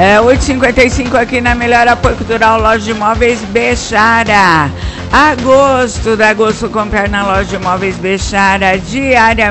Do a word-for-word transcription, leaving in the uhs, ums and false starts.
É, oito e cinquenta e cinco aqui na Melhor Apoio Cultural, Loja de Imóveis Bechara. Agosto, da agosto comprar na Loja de Imóveis Bechara diariamente.